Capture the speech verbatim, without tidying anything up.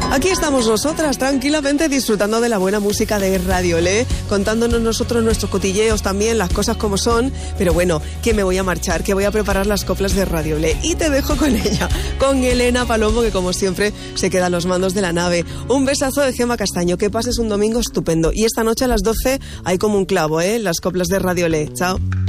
Aquí estamos nosotras, tranquilamente disfrutando de la buena música de Radiolé, contándonos nosotros nuestros cotilleos también, las cosas como son. Pero bueno, que me voy a marchar, que voy a preparar las coplas de Radiolé. Y te dejo con ella, con Elena Palomo, que como siempre se queda a los mandos de la nave. Un besazo de Gemma Castaño, que pases un domingo estupendo. Y esta noche a las doce hay como un clavo, ¿eh? Las coplas de Radiolé. Chao.